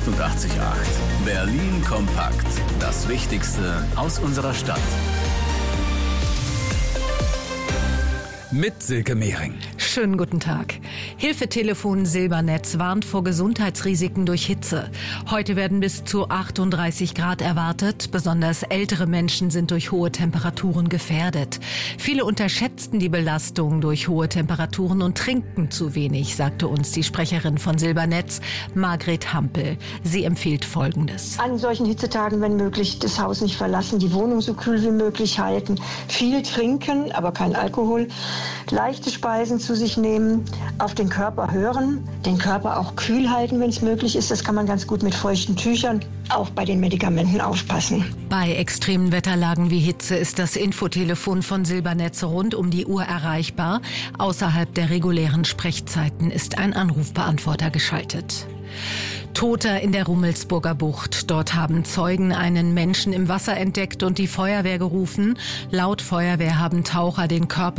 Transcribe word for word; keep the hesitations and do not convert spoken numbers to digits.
achtundachtzig Komma acht. Berlin kompakt. Das Wichtigste aus unserer Stadt. Mit Silke Mehring. Schönen guten Tag. Hilfetelefon Silbernetz warnt vor Gesundheitsrisiken durch Hitze. Heute werden bis zu achtunddreißig Grad erwartet. Besonders ältere Menschen sind durch hohe Temperaturen gefährdet. Viele unterschätzten die Belastung durch hohe Temperaturen und trinken zu wenig, sagte uns die Sprecherin von Silbernetz, Margret Hampel. Sie empfiehlt Folgendes. An solchen Hitzetagen, wenn möglich, das Haus nicht verlassen, die Wohnung so kühl wie möglich halten, viel trinken, aber kein Alkohol, leichte Speisen zu sich nehmen, auf den Körper hören, den Körper auch kühl halten, wenn es möglich ist. Das kann man ganz gut mit feuchten Tüchern, auch bei den Medikamenten aufpassen. Bei extremen Wetterlagen wie Hitze ist das Infotelefon von Silbernetz rund um die Uhr erreichbar. Außerhalb der regulären Sprechzeiten ist ein Anrufbeantworter geschaltet. Toter in der Rummelsburger Bucht. Dort haben Zeugen einen Menschen im Wasser entdeckt und die Feuerwehr gerufen. Laut Feuerwehr haben Taucher den Körper